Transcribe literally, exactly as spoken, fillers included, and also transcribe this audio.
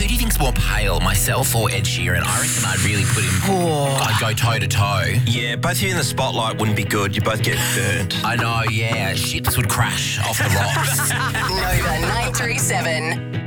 who do you think's more pale, myself or Ed Sheeran? I reckon I'd really put him. Oh. I'd go toe to toe. Yeah, both of you in the spotlight wouldn't be good. You both get burnt. I know, yeah. Ships would crash off the rocks. Nova nine three seven.